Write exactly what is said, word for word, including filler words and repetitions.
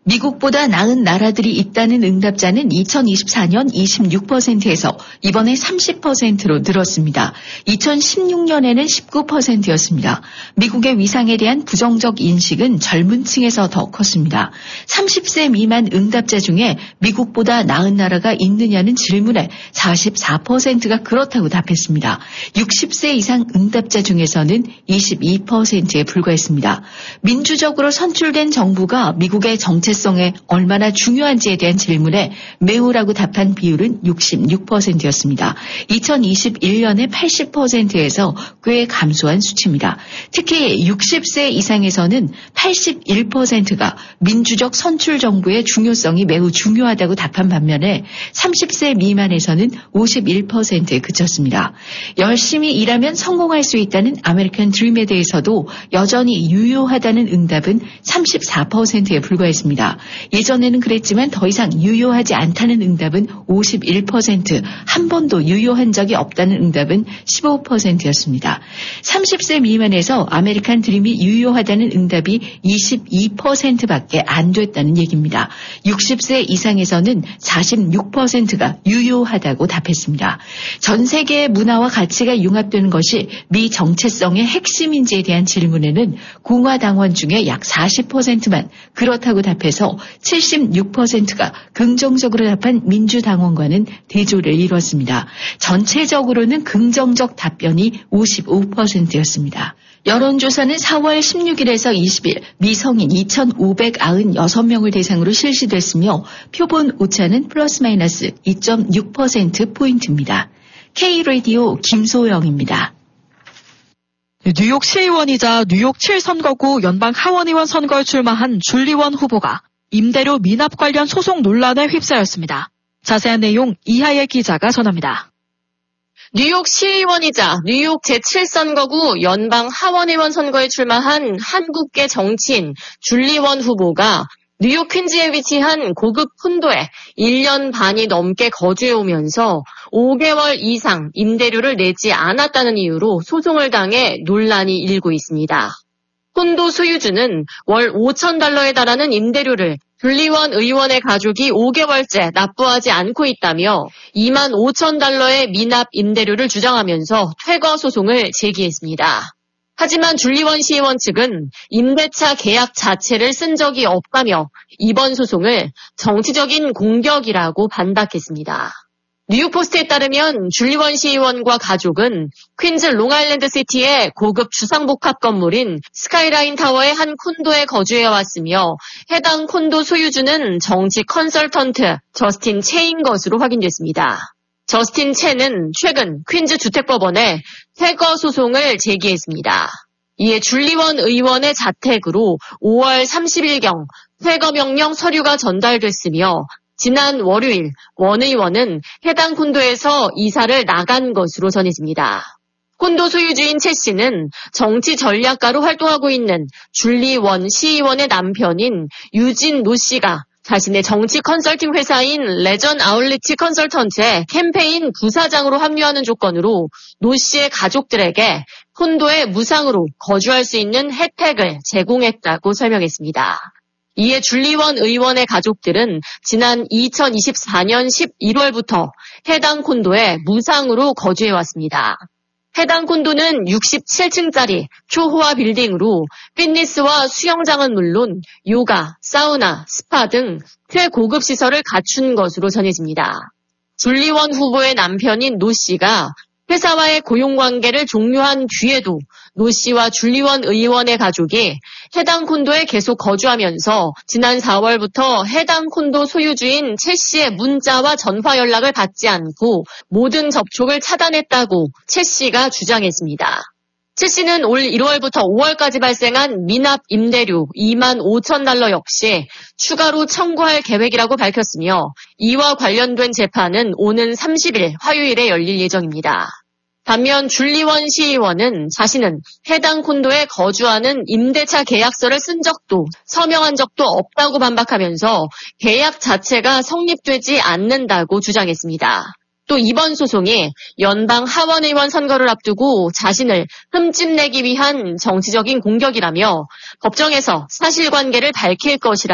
미국보다 나은 나라들이 있다는 응답자는 이천이십사 년 이십육 퍼센트에서 이번에 삼십 퍼센트로 늘었습니다. 이천십육 년에는 십구 퍼센트였습니다. 미국의 위상에 대한 부정적 인식은 젊은 층에서 더 컸습니다. 삼십 세 미만 응답자 중에 미국보다 나은 나라가 있느냐는 질문에 사십사 퍼센트가 그렇다고 답했습니다. 육십 세 이상 응답자 중에서는 이십이 퍼센트에 불과했습니다. 민주적으로 선출된 정부가 미국의 정체 성에 얼마나 중요한지에 대한 질문에 매우라고 답한 비율은 육십육 퍼센트였습니다. 이천이십일 년에 팔십 퍼센트에서 꽤 감소한 수치입니다. 특히 육십 세 이상에서는 팔십일 퍼센트가 민주적 선출 정부의 중요성이 매우 중요하다고 답한 반면에 삼십 세 미만에서는 오십일 퍼센트에 그쳤습니다. 열심히 일하면 성공할 수 있다는 아메리칸 드림에 대해서도 여전히 유효하다는 응답은 삼십사 퍼센트에 불과했습니다. 예전에는 그랬지만 더 이상 유효하지 않다는 응답은 오십일 퍼센트, 한 번도 유효한 적이 없다는 응답은 십오 퍼센트였습니다. 삼십 세 미만에서 아메리칸 드림이 유효하다는 응답이 이십이 퍼센트밖에 안 됐다는 얘기입니다. 육십 세 이상에서는 사십육 퍼센트가 유효하다고 답했습니다. 전 세계의 문화와 가치가 융합되는 것이 미 정체성의 핵심인지에 대한 질문에는 공화당원 중에 약 사십 퍼센트만 그렇다고 답해서 칠십육 퍼센트가 긍정적으로 답한 민주당원과는 대조를 이뤘습니다. 전체적으로는 긍정적 답변이 오십오 퍼센트였습니다. 여론조사는 사월 십육일에서 이십일 미 성인 이천오백구십육 명을 대상으로 실시됐으며 표본 오차는 플러스 마이너스 이 점 육 퍼센트포인트입니다. K-라디오 김소영입니다. 뉴욕 시의원이자 뉴욕 칠 선거구 연방 하원의원 선거에 출마한 줄리원 후보가 임대료 미납 관련 소송 논란에 휩싸였습니다. 자세한 내용 이하예 기자가 전합니다. 뉴욕 시의원이자 뉴욕 제칠 선거구 연방 하원의원 선거에 출마한 한국계 정치인 줄리원 후보가 뉴욕 퀸즈에 위치한 고급 콘도에 일 년 반이 넘게 거주해오면서 오 개월 이상 임대료를 내지 않았다는 이유로 소송을 당해 논란이 일고 있습니다. 콘도 소유주는 월 오천 달러에 달하는 임대료를 줄리원 의원의 가족이 오 개월째 납부하지 않고 있다며 이만 오천 달러의 미납 임대료를 주장하면서 퇴거 소송을 제기했습니다. 하지만 줄리원 시의원 측은 임대차 계약 자체를 쓴 적이 없다며 이번 소송을 정치적인 공격이라고 반박했습니다. 뉴욕포스트에 따르면 줄리원 시의원과 가족은 퀸즈 롱아일랜드 시티의 고급 주상복합 건물인 스카이라인 타워의 한 콘도에 거주해왔으며 해당 콘도 소유주는 정치 컨설턴트 저스틴 채인 것으로 확인됐습니다. 저스틴 채는 최근 퀸즈 주택법원에 퇴거 소송을 제기했습니다. 이에 줄리원 의원의 자택으로 오월 삼십일경 퇴거 명령 서류가 전달됐으며 지난 월요일 원 의원은 해당 콘도에서 이사를 나간 것으로 전해집니다. 콘도 소유주인 채 씨는 정치 전략가로 활동하고 있는 줄리원 시의원의 남편인 유진 노 씨가 자신의 정치 컨설팅 회사인 레전 아울리티 컨설턴트의 캠페인 부사장으로 합류하는 조건으로 노 씨의 가족들에게 콘도에 무상으로 거주할 수 있는 혜택을 제공했다고 설명했습니다. 이에 줄리원 의원의 가족들은 지난 이천이십사년 십일월부터 해당 콘도에 무상으로 거주해왔습니다. 해당 콘도는 육십칠 층짜리 초호화 빌딩으로 피트니스와 수영장은 물론 요가, 사우나, 스파 등 최고급 시설을 갖춘 것으로 전해집니다. 줄리원 후보의 남편인 노 씨가 회사와의 고용관계를 종료한 뒤에도 노 씨와 줄리원 의원의 가족이 해당 콘도에 계속 거주하면서 지난 사월부터 해당 콘도 소유주인 채 씨의 문자와 전화 연락을 받지 않고 모든 접촉을 차단했다고 채 씨가 주장했습니다. 채 씨는 올 일월부터 오월까지 발생한 미납 임대료 이만 오천 달러 역시 추가로 청구할 계획이라고 밝혔으며 이와 관련된 재판은 오는 삼십일 화요일에 열릴 예정입니다. 반면 줄리원 시의원은 자신은 해당 콘도에 거주하는 임대차 계약서를 쓴 적도 서명한 적도 없다고 반박하면서 계약 자체가 성립되지 않는다고 주장했습니다. 또 이번 소송이 연방 하원의원 선거를 앞두고 자신을 흠집내기 위한 정치적인 공격이라며 법정에서 사실관계를 밝힐 것이라